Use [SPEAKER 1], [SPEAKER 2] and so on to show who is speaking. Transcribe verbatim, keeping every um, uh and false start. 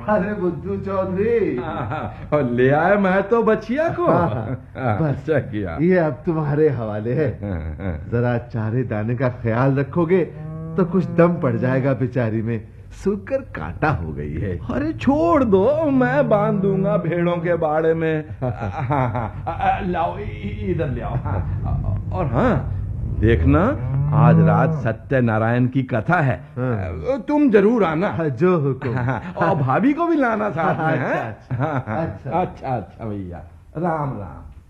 [SPEAKER 1] अरे बुद्धू चौधरी,
[SPEAKER 2] और ले आए मैं तो बचिया को।
[SPEAKER 1] बस
[SPEAKER 2] अच्छा किया।
[SPEAKER 1] ये अब तुम्हारे हवाले है। जरा चारे दाने का ख्याल रखोगे तो कुछ दम पड़ जाएगा बेचारी में, सूखकर कांटा हो गई है।
[SPEAKER 2] अरे छोड़ दो, मैं बांध दूंगा भेड़ों के बाड़े में। हाँ हाँ, लाओ इधर ले आओ। हाँ, और हाँ देखना, आज रात सत्यनारायण की कथा है। हाँ। तुम जरूर आना।
[SPEAKER 1] जो हुकुम।
[SPEAKER 2] हाँ, और भाभी को भी लाना साथ में।
[SPEAKER 1] अच्छा अच्छा,
[SPEAKER 2] हाँ, हाँ,
[SPEAKER 1] अच्छा
[SPEAKER 2] अच्छा अच्छा भैया, राम राम।